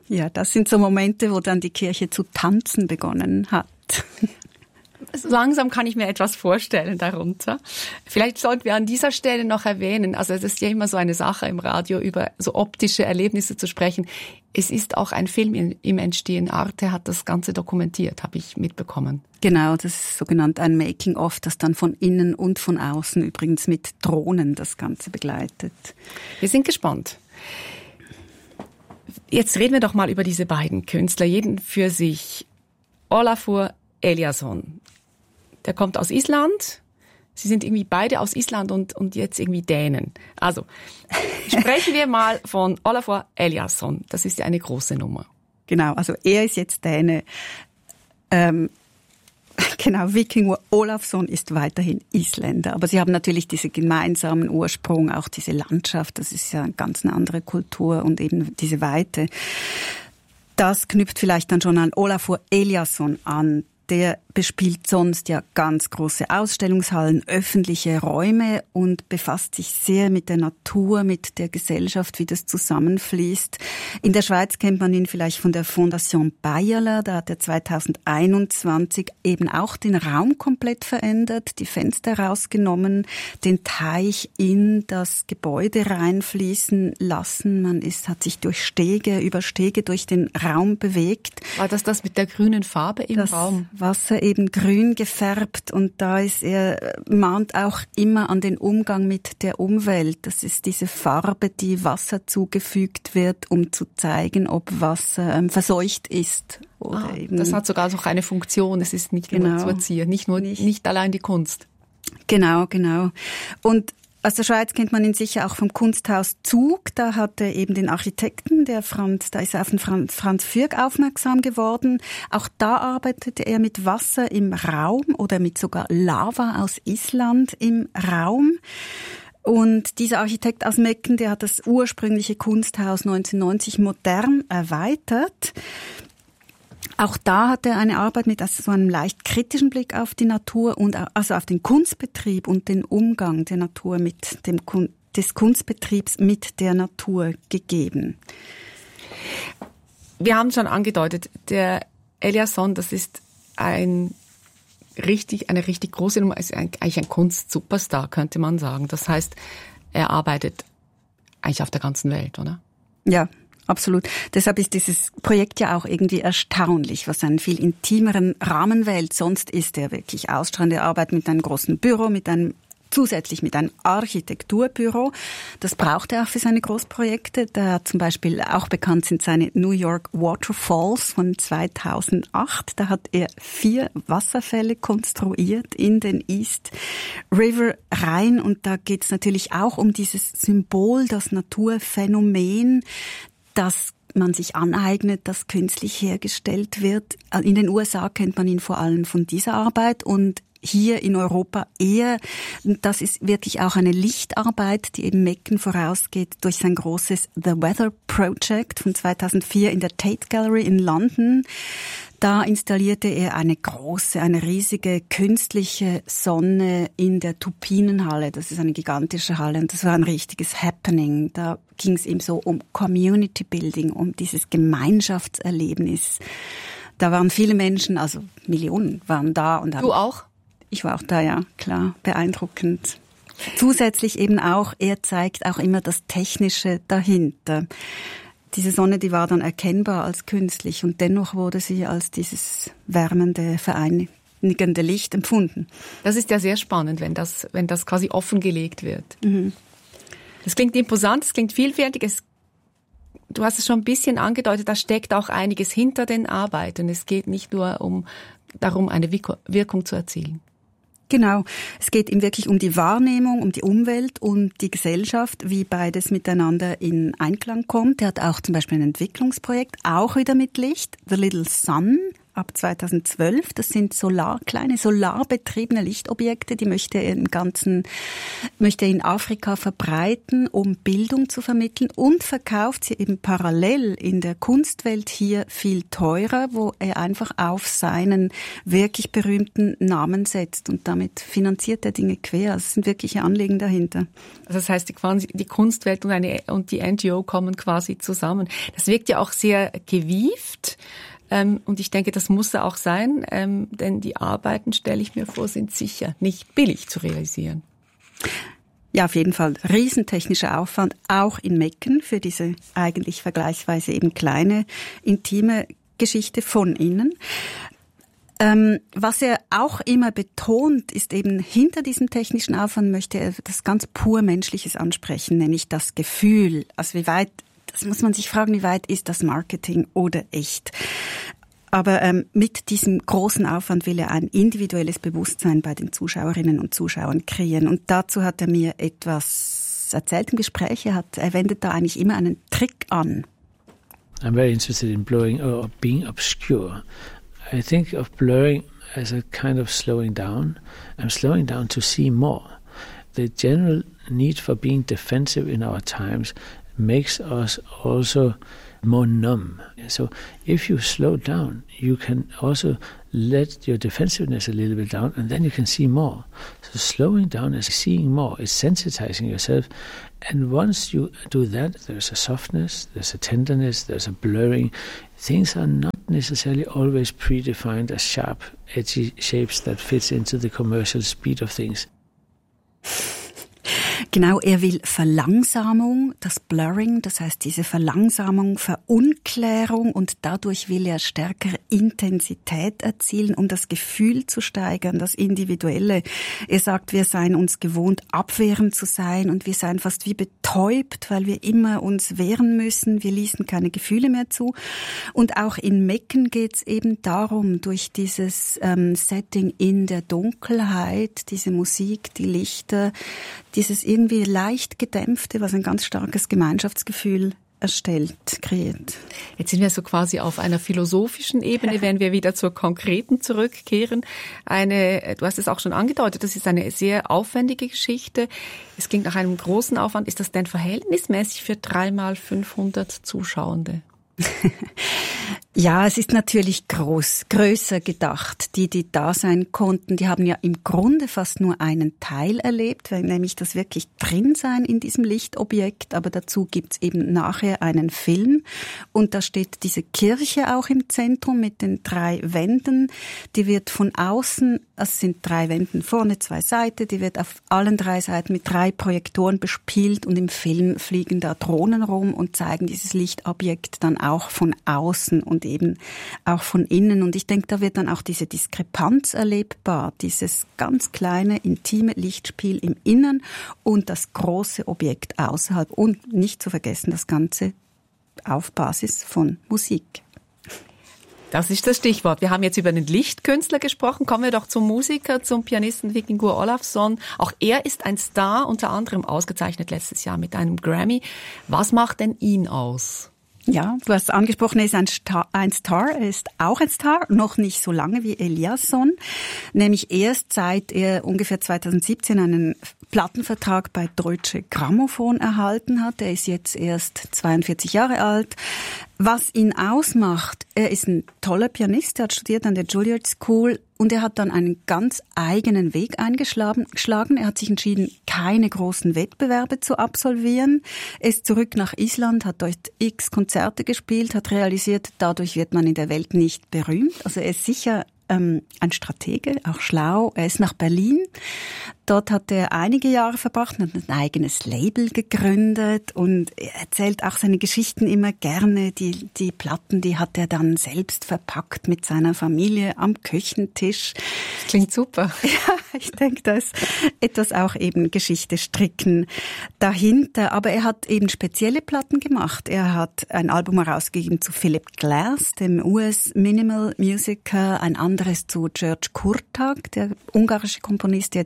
Ja, das sind so Momente, wo dann die Kirche zu tanzen begonnen hat. Langsam kann ich mir etwas vorstellen darunter. Vielleicht sollten wir an dieser Stelle noch erwähnen, also es ist ja immer so eine Sache im Radio, über so optische Erlebnisse zu sprechen. Es ist auch ein Film im Entstehen. Arte hat das Ganze dokumentiert, habe ich mitbekommen. Genau, das ist sogenannt ein Making-of, das dann von innen und von außen übrigens mit Drohnen das Ganze begleitet. Wir sind gespannt. Jetzt reden wir doch mal über diese beiden Künstler, jeden für sich. Ólafur Eliasson, der kommt aus Island. Sie sind irgendwie beide aus Island und jetzt irgendwie Dänen. Also, sprechen wir mal von Ólafur Eliasson. Das ist ja eine große Nummer. Genau, also er ist jetzt Däne. Genau, Víkingur Ólafsson ist weiterhin Isländer. Aber sie haben natürlich diesen gemeinsamen Ursprung, auch diese Landschaft. Das ist ja eine ganz andere Kultur und eben diese Weite. Das knüpft vielleicht dann schon an Ólafur Eliasson an. Der bespielt sonst ja ganz große Ausstellungshallen, öffentliche Räume und befasst sich sehr mit der Natur, mit der Gesellschaft, wie das zusammenfließt. In der Schweiz kennt man ihn vielleicht von der Fondation Bayerler. Da hat er 2021 eben auch den Raum komplett verändert, die Fenster rausgenommen, den Teich in das Gebäude reinfließen lassen. hat sich über Stege durch den Raum bewegt. War das mit der grünen Farbe im Raum? Wasser eben grün gefärbt und da mahnt auch immer an den Umgang mit der Umwelt. Das ist diese Farbe, die Wasser zugefügt wird, um zu zeigen, ob Wasser verseucht ist. Oder eben das hat sogar noch eine Funktion. Es ist nicht nur zu erziehen, nicht allein die Kunst. Genau. Und aus der Schweiz kennt man ihn sicher auch vom Kunsthaus Zug. Da hat er eben den Architekten, da ist er auf den Franz Fürg aufmerksam geworden. Auch da arbeitete er mit Wasser im Raum oder mit sogar Lava aus Island im Raum. Und dieser Architekt aus Mecken, der hat das ursprüngliche Kunsthaus 1990 modern erweitert. Auch da hat er eine Arbeit mit so einem leicht kritischen Blick auf die Natur und also auf den Kunstbetrieb und den Umgang der Natur des Kunstbetriebs mit der Natur gegeben. Wir haben schon angedeutet, der Eliasson, das ist eine richtig große Nummer, ist eigentlich ein Kunstsuperstar, könnte man sagen. Das heißt, er arbeitet eigentlich auf der ganzen Welt, oder? Ja. Absolut. Deshalb ist dieses Projekt ja auch irgendwie erstaunlich, was einen viel intimeren Rahmen wählt. Sonst ist er wirklich ausstrahlend. Er arbeitet mit einem großen Büro, zusätzlich mit einem Architekturbüro. Das braucht er auch für seine Großprojekte. Da zum Beispiel auch bekannt sind seine New York Waterfalls von 2008. Da hat er 4 Wasserfälle konstruiert in den East River rein. Und da geht es natürlich auch um dieses Symbol, das Naturphänomen, das man sich aneignet, das künstlich hergestellt wird. In den USA kennt man ihn vor allem von dieser Arbeit und hier in Europa eher. Das ist wirklich auch eine Lichtarbeit, die eben Mecken vorausgeht durch sein großes The Weather Project von 2004 in der Tate Gallery in London. Da installierte er eine riesige künstliche Sonne in der Tupinenhalle. Das ist eine gigantische Halle und das war ein richtiges Happening. Da ging es ihm so um Community Building, um dieses Gemeinschaftserlebnis. Da waren viele Menschen, also Millionen waren da. Und du auch? Ich war auch da, ja, klar, beeindruckend. Zusätzlich eben auch, er zeigt auch immer das Technische dahinter. Diese Sonne, die war dann erkennbar als künstlich und dennoch wurde sie als dieses wärmende, vereinigende Licht empfunden. Das ist ja sehr spannend, wenn das quasi offengelegt wird. Mhm. Das klingt imposant, das klingt vielfältig. Du hast es schon ein bisschen angedeutet, da steckt auch einiges hinter den Arbeiten. Es geht nicht nur darum, eine Wirkung zu erzielen. Genau. Es geht ihm wirklich um die Wahrnehmung, um die Umwelt und die Gesellschaft, wie beides miteinander in Einklang kommt. Er hat auch zum Beispiel ein Entwicklungsprojekt, auch wieder mit Licht, The Little Sun, ab 2012. Das sind kleine solarbetriebene Lichtobjekte, die möchte er in Afrika verbreiten, um Bildung zu vermitteln, und verkauft sie eben parallel in der Kunstwelt hier viel teurer, wo er einfach auf seinen wirklich berühmten Namen setzt, und damit finanziert er Dinge quer. Es sind wirkliche Anliegen dahinter. Also das heißt, die Kunstwelt und die NGO kommen quasi zusammen. Das wirkt ja auch sehr gewieft. Und ich denke, das muss er auch sein, denn die Arbeiten, stelle ich mir vor, sind sicher nicht billig zu realisieren. Ja, auf jeden Fall riesentechnischer Aufwand, auch in Mecken, für diese eigentlich vergleichsweise eben kleine, intime Geschichte von innen. Was er auch immer betont, ist eben, hinter diesem technischen Aufwand möchte er das ganz pur Menschliches ansprechen, nämlich das Gefühl. Also das muss man sich fragen, wie weit ist das Marketing oder echt? Aber mit diesem großen Aufwand will er ein individuelles Bewusstsein bei den Zuschauerinnen und Zuschauern kreieren. Und dazu hat er mir etwas erzählt im Gespräch. Er wendet da eigentlich immer einen Trick an. I'm very interested in blurring or being obscure. I think of blurring as a kind of slowing down. I'm slowing down to see more. The general need for being defensive in our times makes us also more numb. So if you slow down, you can also let your defensiveness a little bit down, and then you can see more. So slowing down is seeing more, is sensitizing yourself. And once you do that, there's a softness, there's a tenderness, there's a blurring. Things are not necessarily always predefined as sharp, edgy shapes that fits into the commercial speed of things. Genau, er will Verlangsamung, das Blurring, das heißt diese Verlangsamung, Verunklärung, und dadurch will er stärkere Intensität erzielen, um das Gefühl zu steigern, das Individuelle. Er sagt, wir seien uns gewohnt, abwehrend zu sein, und wir seien fast wie betäubt, weil wir immer uns wehren müssen. Wir ließen keine Gefühle mehr zu. Und auch in Mecken geht es eben darum, durch dieses Setting in der Dunkelheit, diese Musik, die Lichter, dieses irgendwie leicht gedämpfte, was ein ganz starkes Gemeinschaftsgefühl kreiert. Jetzt sind wir so quasi auf einer philosophischen Ebene, wenn wir wieder zur konkreten zurückkehren. Du hast es auch schon angedeutet, das ist eine sehr aufwendige Geschichte. Es klingt nach einem großen Aufwand. Ist das denn verhältnismäßig für 3x500 Zuschauende? Ja, es ist natürlich größer gedacht. Die da sein konnten, die haben ja im Grunde fast nur einen Teil erlebt, nämlich das wirklich Drinsein in diesem Lichtobjekt. Aber dazu gibt's eben nachher einen Film. Und da steht diese Kirche auch im Zentrum mit den 3 Wänden. Die wird von außen, es sind 3 Wänden vorne, 2 Seiten, die wird auf allen 3 Seiten mit 3 Projektoren bespielt. Und im Film fliegen da Drohnen rum und zeigen dieses Lichtobjekt dann auch von außen und eben auch von innen. Und ich denke, da wird dann auch diese Diskrepanz erlebbar, dieses ganz kleine, intime Lichtspiel im Innern und das große Objekt außerhalb. Und nicht zu vergessen, das Ganze auf Basis von Musik. Das ist das Stichwort. Wir haben jetzt über den Lichtkünstler gesprochen. Kommen wir doch zum Musiker, zum Pianisten Víkingur Ólafsson. Auch er ist ein Star, unter anderem ausgezeichnet letztes Jahr mit einem Grammy. Was macht denn ihn aus? Ja, du hast angesprochen, er ist ein Star. Er ist auch ein Star, noch nicht so lange wie Eliasson. Nämlich erst seit er ungefähr 2017 einen Plattenvertrag bei Deutsche Grammophon erhalten hat. Er ist jetzt erst 42 Jahre alt. Was ihn ausmacht, er ist ein toller Pianist, er hat studiert an der Juilliard School und er hat dann einen ganz eigenen Weg eingeschlagen. Er hat sich entschieden, keine großen Wettbewerbe zu absolvieren. Er ist zurück nach Island, hat dort x Konzerte gespielt, hat realisiert, dadurch wird man in der Welt nicht berühmt. Also er ist sicher ein Stratege, auch schlau. Er ist nach Berlin. Dort hat er einige Jahre verbracht und hat ein eigenes Label gegründet und er erzählt auch seine Geschichten immer gerne. Die Platten, die hat er dann selbst verpackt mit seiner Familie am Küchentisch. Das klingt super. Ja, ich denke, da ist etwas auch eben Geschichte stricken dahinter. Aber er hat eben spezielle Platten gemacht. Er hat ein Album herausgegeben zu Philip Glass, dem US-Minimal Musiker, ein anderes zu George Kurtág, der ungarische Komponist, der jetzt gerade 100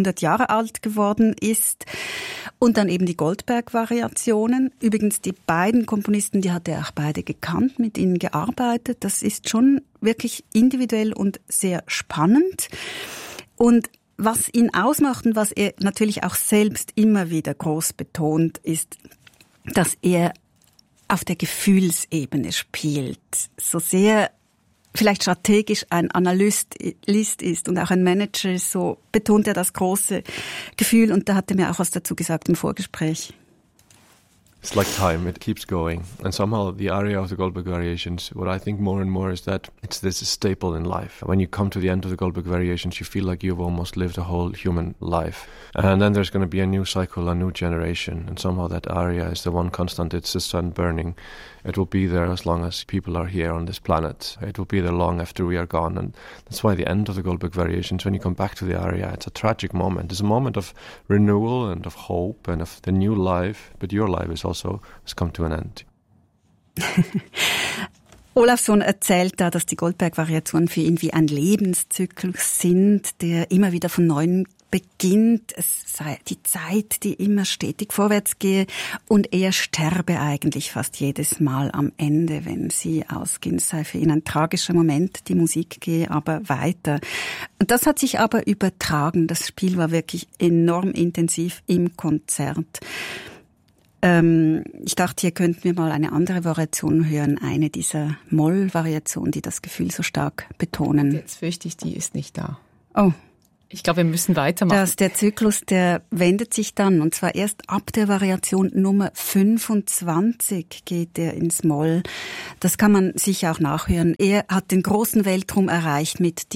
100 Jahre alt geworden ist. Und dann eben die Goldberg-Variationen. Übrigens, die beiden Komponisten, die hat er auch beide gekannt, mit ihnen gearbeitet. Das ist schon wirklich individuell und sehr spannend. Und was ihn ausmacht und was er natürlich auch selbst immer wieder groß betont, ist, dass er auf der Gefühlsebene spielt. So sehr vielleicht strategisch ein Analyst ist und auch ein Manager, so betont er das große Gefühl. Und da hat er mir auch was dazu gesagt im Vorgespräch. It's like time, it keeps going. And somehow the aria of the Goldberg Variations, what I think more and more is that it's this staple in life. When you come to the end of the Goldberg Variations, you feel like you've almost lived a whole human life. And then there's going to be a new cycle, a new generation. And somehow that aria is the one constant. It's the sun burning. It will be there as long as people are here on this planet. It will be there long after we are gone. And that's why the end of the Goldberg Variations, when you come back to the aria, it's a tragic moment. It's a moment of renewal and of hope and of the new life. But your life is also has come to an end. Olafsson erzählt da, dass die Goldberg-Variationen für ihn wie ein Lebenszyklus sind, der immer wieder von Neuem beginnt. Es sei die Zeit, die immer stetig vorwärts gehe, und er sterbe eigentlich fast jedes Mal am Ende, wenn sie ausgehen. Es sei für ihn ein tragischer Moment, die Musik gehe aber weiter. Und das hat sich aber übertragen. Das Spiel war wirklich enorm intensiv im Konzert. Ich dachte, hier könnten wir mal eine andere Variation hören, eine dieser Moll-Variationen, die das Gefühl so stark betonen. Jetzt fürchte ich, die ist nicht da. Oh. Ich glaube, wir müssen weitermachen. Der Zyklus, der wendet sich dann, und zwar erst ab der Variation Nummer 25 geht er ins Moll. Das kann man sich auch nachhören. Er hat den großen Weltruhm erreicht mit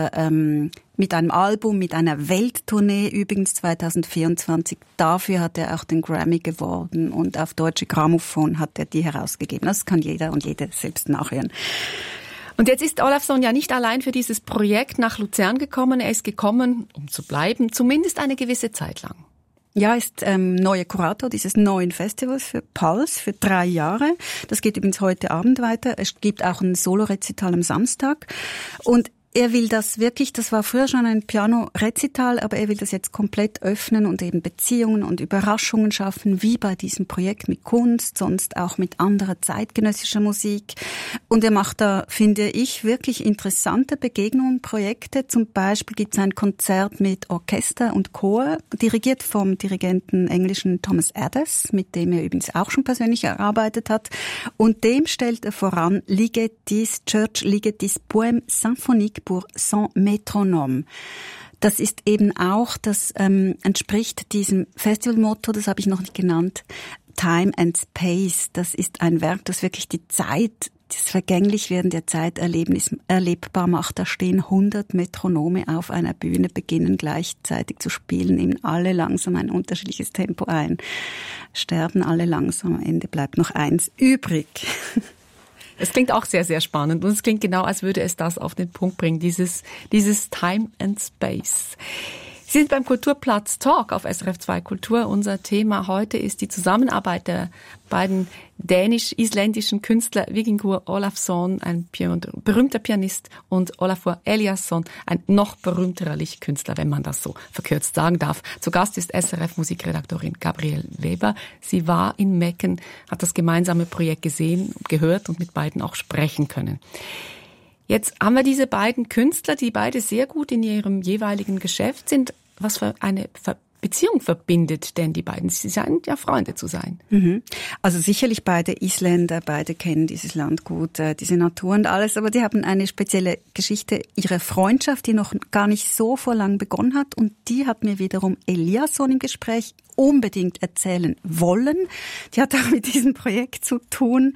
mit einem Album, mit einer Welttournee, übrigens 2024. Dafür hat er auch den Grammy gewonnen, und auf Deutsche Grammophon hat er die herausgegeben. Das kann jeder und jede selbst nachhören. Und jetzt ist Olafsson ja nicht allein für dieses Projekt nach Luzern gekommen. Er ist gekommen, um zu bleiben, zumindest eine gewisse Zeit lang. Ja, ist neuer Kurator dieses neuen Festivals für Pulse für 3 Jahre. Das geht übrigens heute Abend weiter. Es gibt auch ein Solo-Rezital am Samstag. Und er will das wirklich, das war früher schon ein Piano-Rezital, aber er will das jetzt komplett öffnen und eben Beziehungen und Überraschungen schaffen, wie bei diesem Projekt mit Kunst, sonst auch mit anderer zeitgenössischer Musik. Und er macht da, finde ich, wirklich interessante Begegnungen, Projekte. Zum Beispiel gibt es ein Konzert mit Orchester und Chor, dirigiert vom Dirigenten englischen Thomas Addis, mit dem er übrigens auch schon persönlich gearbeitet hat. Und dem stellt er voran Church Ligeti Poème Symphonique pour son Métronome. Das ist eben auch, das entspricht diesem Festivalmotto, das habe ich noch nicht genannt, Time and Space. Das ist ein Werk, das wirklich die Zeit, das Vergänglichwerden der Zeit erlebbar macht. Da stehen 100 Metronome auf einer Bühne, beginnen gleichzeitig zu spielen, nehmen alle langsam ein unterschiedliches Tempo ein, sterben alle langsam, am Ende bleibt noch eins übrig. Es klingt auch sehr, sehr spannend, und es klingt genau, als würde es das auf den Punkt bringen, dieses Time and Space. Sie sind beim Kulturplatz Talk auf SRF 2 Kultur. Unser Thema heute ist die Zusammenarbeit der beiden dänisch-isländischen Künstler Vikingur Olafsson, ein berühmter Pianist, und Olafur Eliasson, ein noch berühmterer Lichtkünstler, wenn man das so verkürzt sagen darf. Zu Gast ist SRF-Musikredaktorin Gabrielle Weber. Sie war in Mecken, hat das gemeinsame Projekt gesehen, gehört und mit beiden auch sprechen können. Jetzt haben wir diese beiden Künstler, die beide sehr gut in ihrem jeweiligen Geschäft sind. Was für eine Beziehung verbindet denn die beiden? Sie scheinen ja Freunde zu sein. Also sicherlich beide Isländer, beide kennen dieses Land gut, diese Natur und alles, aber die haben eine spezielle Geschichte, ihre Freundschaft, die noch gar nicht so vor lang begonnen hat, und die hat mir wiederum Eliasson im Gespräch unbedingt erzählen wollen. Die hat auch mit diesem Projekt zu tun.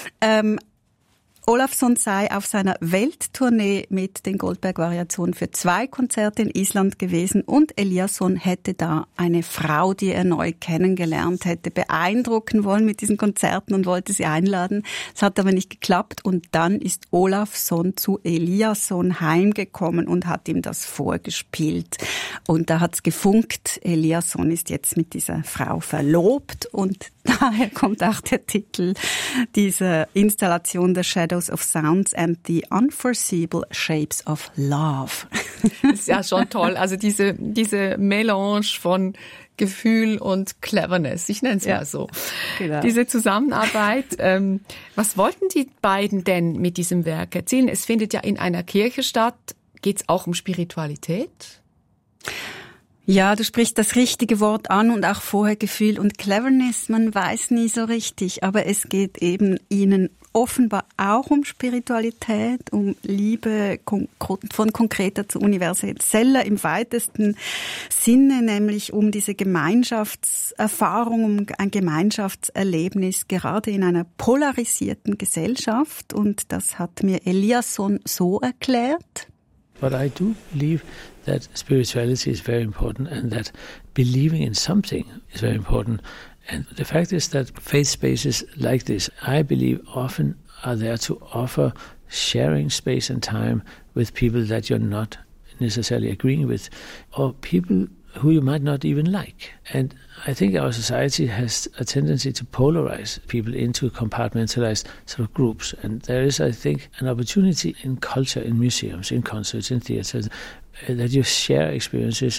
Olafsson sei auf seiner Welttournee mit den Goldberg-Variationen für 2 Konzerte in Island gewesen, und Eliasson hätte da eine Frau, die er neu kennengelernt hätte, beeindrucken wollen mit diesen Konzerten und wollte sie einladen. Es hat aber nicht geklappt, und dann ist Olafsson zu Eliasson heimgekommen und hat ihm das vorgespielt. Und da hat's gefunkt. Eliasson ist jetzt mit dieser Frau verlobt, und daher kommt auch der Titel dieser Installation, der Shadow Shadows of Sounds and the Unforeseeable Shapes of Love. Das ist ja schon toll. Also diese Melange von Gefühl und Cleverness, ich nenne es mal so. Genau. Diese Zusammenarbeit, was wollten die beiden denn mit diesem Werk erzählen? Es findet ja in einer Kirche statt. Geht es auch um Spiritualität? Ja, du sprichst das richtige Wort an und auch vorher Gefühl und Cleverness, man weiß nie so richtig, aber es geht eben ihnen offenbar auch um Spiritualität, um Liebe von konkreter zu universeller im weitesten Sinne, nämlich um diese Gemeinschaftserfahrung, um ein Gemeinschaftserlebnis, gerade in einer polarisierten Gesellschaft, und das hat mir Eliasson so erklärt. But I do believe that spirituality is very important and that believing in something is very important. And the fact is that faith spaces like this, I believe, often are there to offer sharing space and time with people that you're not necessarily agreeing with, or people who you might not even like. And I think our society has a tendency to polarize people into compartmentalized sort of groups. And there is, I think, an opportunity in culture, in museums, in concerts, in theaters, that you share experiences.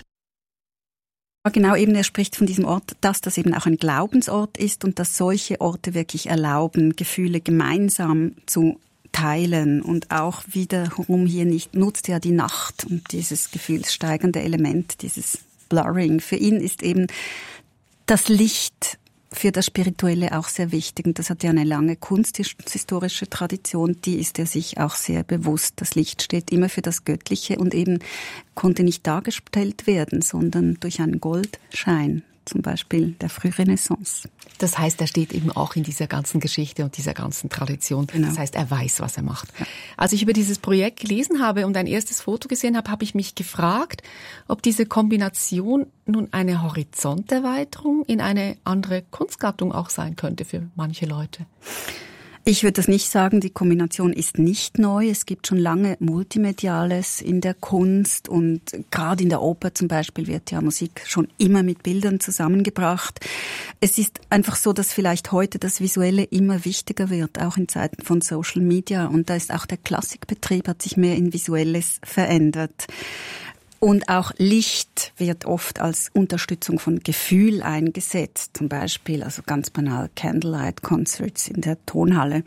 Genau, eben er spricht von diesem Ort, dass das eben auch ein Glaubensort ist und dass solche Orte wirklich erlauben, Gefühle gemeinsam zu teilen, und auch wiederum hier nicht nutzt ja die Nacht und dieses gefühlssteigernde Element, dieses Blurring. Für ihn ist eben das Licht für das Spirituelle auch sehr wichtig, und das hat ja eine lange kunsthistorische Tradition, die ist er sich auch sehr bewusst. Das Licht steht immer für das Göttliche und eben konnte nicht dargestellt werden, sondern durch einen Goldschein, zum Beispiel der Frührenaissance. Das heißt, er steht eben auch in dieser ganzen Geschichte und dieser ganzen Tradition. Genau. Das heißt, er weiß, was er macht. Ja. Als ich über dieses Projekt gelesen habe und ein erstes Foto gesehen habe, habe ich mich gefragt, ob diese Kombination nun eine Horizonterweiterung in eine andere Kunstgattung auch sein könnte für manche Leute. Ich würde das nicht sagen, die Kombination ist nicht neu. Es gibt schon lange Multimediales in der Kunst, und gerade in der Oper zum Beispiel wird ja Musik schon immer mit Bildern zusammengebracht. Es ist einfach so, dass vielleicht heute das Visuelle immer wichtiger wird, auch in Zeiten von Social Media, und da ist auch der Klassikbetrieb, hat sich mehr in Visuelles verändert. Und auch Licht wird oft als Unterstützung von Gefühl eingesetzt. Zum Beispiel, also ganz banal, Candlelight Concerts in der Tonhalle.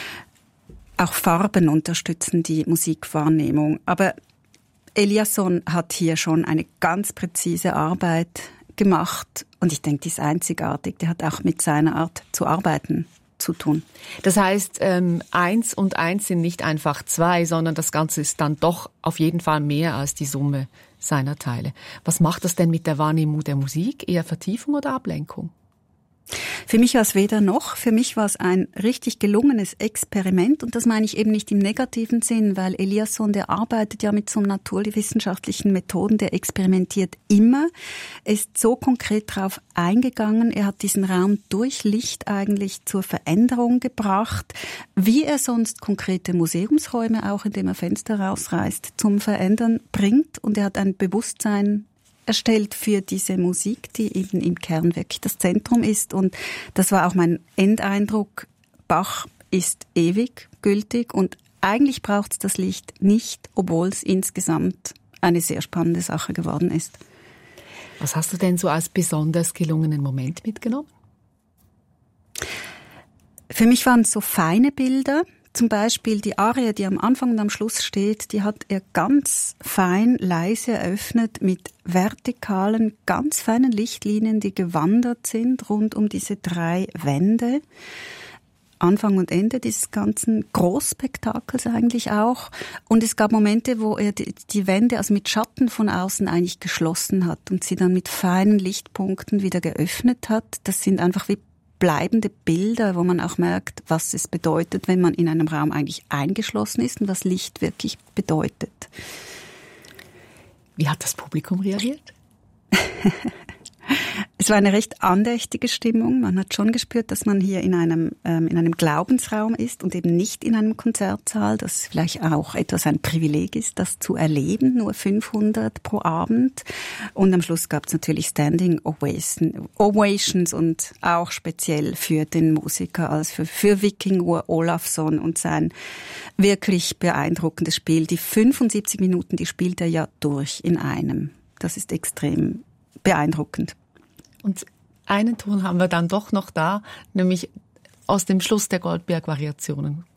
Auch Farben unterstützen die Musikwahrnehmung. Aber Eliasson hat hier schon eine ganz präzise Arbeit gemacht. Und ich denke, die ist einzigartig. Die hat auch mit seiner Art zu arbeiten zu tun. Das heißt, 1 und 1 sind nicht einfach 2, sondern das Ganze ist dann doch auf jeden Fall mehr als die Summe seiner Teile. Was macht das denn mit der Wahrnehmung der Musik? Eher Vertiefung oder Ablenkung? Für mich war es weder noch. Für mich war es ein richtig gelungenes Experiment, und das meine ich eben nicht im negativen Sinn, weil Eliasson, der arbeitet ja mit so naturwissenschaftlichen Methoden, der experimentiert immer. Er ist so konkret drauf eingegangen, er hat diesen Raum durch Licht eigentlich zur Veränderung gebracht, wie er sonst konkrete Museumsräume, auch indem er Fenster rausreißt, zum Verändern bringt, und er hat ein Bewusstsein erstellt für diese Musik, die eben im Kern wirklich das Zentrum ist. Und das war auch mein Endeindruck. Bach ist ewig gültig, und eigentlich braucht es das Licht nicht, obwohl es insgesamt eine sehr spannende Sache geworden ist. Was hast du denn so als besonders gelungenen Moment mitgenommen? Für mich waren es so feine Bilder. Zum Beispiel die Arie, die am Anfang und am Schluss steht, die hat er ganz fein, leise eröffnet mit vertikalen, ganz feinen Lichtlinien, die gewandert sind rund um diese 3 Wände. Anfang und Ende dieses ganzen Großspektakels eigentlich auch. Und es gab Momente, wo er die Wände also mit Schatten von außen eigentlich geschlossen hat und sie dann mit feinen Lichtpunkten wieder geöffnet hat. Das sind einfach wie bleibende Bilder, wo man auch merkt, was es bedeutet, wenn man in einem Raum eigentlich eingeschlossen ist und was Licht wirklich bedeutet. Wie hat das Publikum reagiert? Es war eine recht andächtige Stimmung. Man hat schon gespürt, dass man hier in einem Glaubensraum ist und eben nicht in einem Konzertsaal, das vielleicht auch etwas ein Privileg ist, das zu erleben, nur 500 pro Abend. Und am Schluss gab es natürlich Standing Ovations und auch speziell für den Musiker, also für Viking Olafsson und sein wirklich beeindruckendes Spiel. Die 75 Minuten, die spielt er ja durch in einem. Das ist extrem beeindruckend. Und einen Ton haben wir dann doch noch da, nämlich aus dem Schluss der Goldberg-Variationen.